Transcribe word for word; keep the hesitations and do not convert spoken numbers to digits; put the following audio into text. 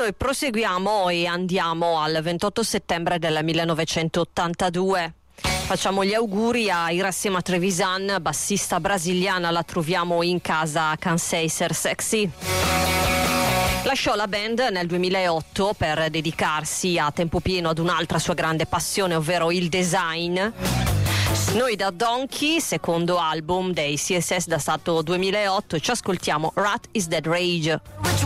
noi proseguiamo e andiamo al ventotto settembre del millenovecentottantadue. Facciamo gli auguri a Iracema Trevisan, bassista brasiliana, la troviamo in casa a Cansei Ser Sexy. Lasciò la band nel duemilaotto per dedicarsi a tempo pieno ad un'altra sua grande passione, ovvero il design. Noi da Donkey, secondo album dei C S S datato duemilaotto, ci ascoltiamo Rat is Dead Rage.